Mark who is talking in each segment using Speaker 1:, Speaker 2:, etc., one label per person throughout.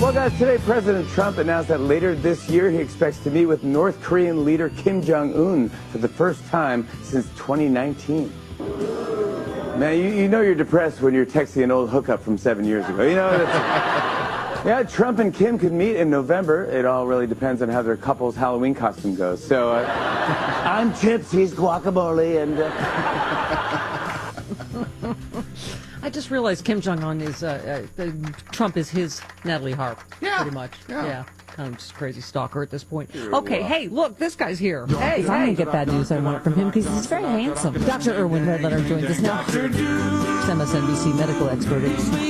Speaker 1: Well, guys, today President Trump announced that later this year he expects to meet with North Korean leader Kim Jong-un for the first time since 2019. Man, you know you're depressed when you're texting an old hookup from 7 years ago. You know, yeah, Trump and Kim could meet in November. It all really depends on how their couple's Halloween costume goes. So, I'm Chips, he's Guacamole, and...
Speaker 2: I just realized Kim Jong-un is, Trump is his Natalie Harp, pretty much. Yeah. I'm just a crazy stalker at this point. Okay, hey, look, this guy's here. Hey,
Speaker 3: if I'm going to get bad news, I want it from him because he's very handsome. Dr. Erwin Redletter joins us now. MSNBC medical expert.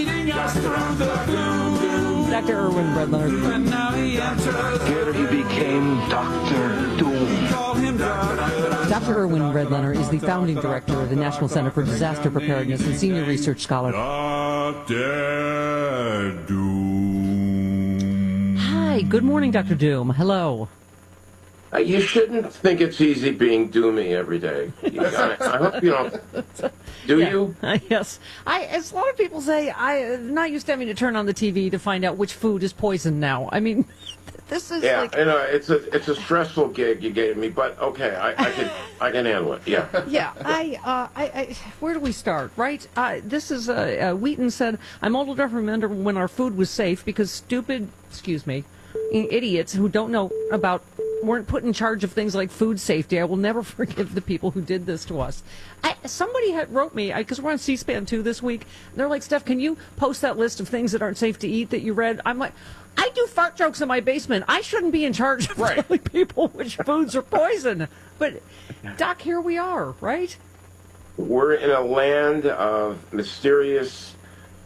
Speaker 3: Dr. Erwin Redletter.
Speaker 4: He became Dr. Doom.
Speaker 3: Dr. Erwin Redletter is the founding director of the National Center for Disaster Preparedness and senior research scholar.
Speaker 5: Dr. Doom.
Speaker 2: Hi, good morning, Dr. Doom. Hello.
Speaker 6: You shouldn't think it's easy being doomy every day. I hope you don't. Do you?
Speaker 2: Yes. As a lot of people say, I'm not used to having to turn on the TV to find out which food is poison now. I mean, this is like...
Speaker 6: you know, it's a stressful gig you gave me, but okay, I can handle it. Yeah.
Speaker 2: Yeah. Where do we start? Right. This is Wheaton said, "I'm old enough to remember when our food was safe because stupid, idiots who don't know about." Weren't put in charge of things like food safety. I will never forgive the people who did this to us. Somebody had wrote me, because we're on C-SPAN 2 this week, they're like, Steph, can you post that list of things that aren't safe to eat that you read? I'm like, I do fart jokes in my basement. I shouldn't be in charge of telling people which foods are poison. But, Doc, here we are, right?
Speaker 6: We're in a land of mysterious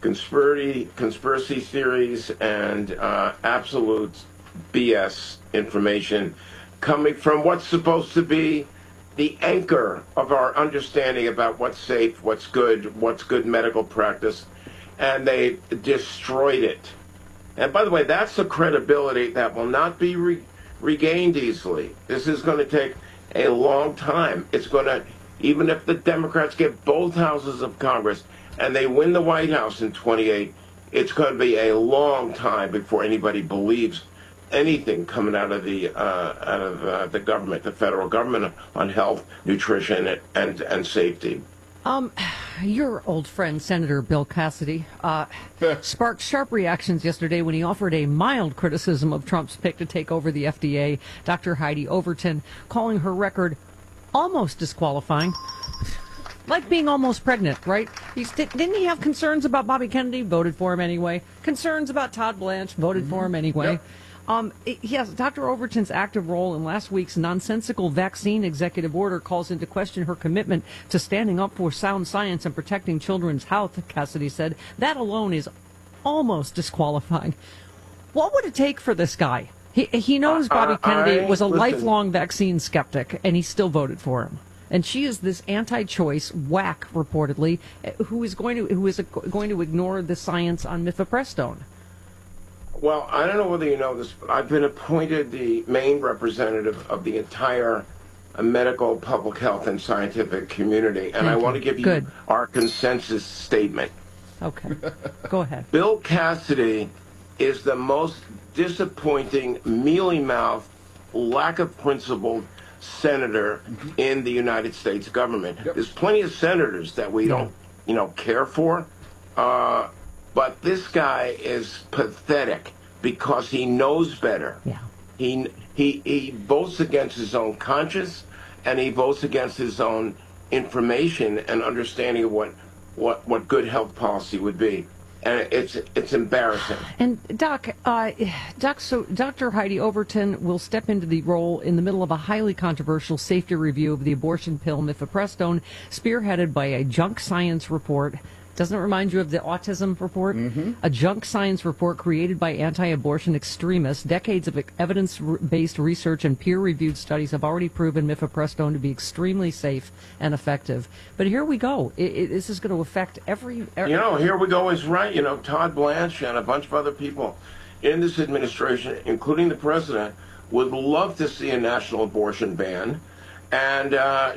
Speaker 6: conspiracy theories and absolute BS information coming from what's supposed to be the anchor of our understanding about what's safe, what's good medical practice, and they destroyed it. And by the way, that's the credibility that will not be regained easily. This is going to take a long time. It's going to, even if the Democrats get both houses of Congress and they win the White House in 28, it's going to be a long time before anybody believes anything coming out of the government, the federal government, on health, nutrition, and safety.
Speaker 2: Your old friend, Senator Bill Cassidy, sparked sharp reactions yesterday when he offered a mild criticism of Trump's pick to take over the FDA, Dr. Heidi Overton, calling her record almost disqualifying. Like being almost pregnant, right? Didn't he have concerns about Bobby Kennedy? Voted for him anyway. Concerns about Todd Blanche? Voted for him anyway. Yep. Yes, Dr. Overton's active role in last week's nonsensical vaccine executive order calls into question her commitment to standing up for sound science and protecting children's health, Cassidy said. That alone is almost disqualifying. What would it take for this guy? He knows Bobby Kennedy was a lifelong vaccine skeptic, and he still voted for him. And she is this anti-choice whack, reportedly, who is going to ignore the science on mifepristone.
Speaker 6: Well, I don't know whether you know this, but I've been appointed the main representative of the entire medical, public health, and scientific community, and I want to give you our consensus statement.
Speaker 2: Okay. Go ahead.
Speaker 6: Bill Cassidy is the most disappointing, mealy-mouthed, lack of principle senator in the United States government. There's plenty of senators that we don't, care for. But this guy is pathetic because he knows better. Yeah. He votes against his own conscience, and he votes against his own information and understanding of what good health policy would be. And it's embarrassing.
Speaker 2: And so Dr. Heidi Overton will step into the role in the middle of a highly controversial safety review of the abortion pill mifepristone, spearheaded by a junk science report. Doesn't it remind you of the autism report? Mm-hmm. A junk science report created by anti-abortion extremists. Decades of evidence-based research and peer-reviewed studies have already proven mifepristone to be extremely safe and effective. But here we go. This is going to affect every...
Speaker 6: here we go is right. Todd Blanche and a bunch of other people in this administration, including the president, would love to see a national abortion ban. And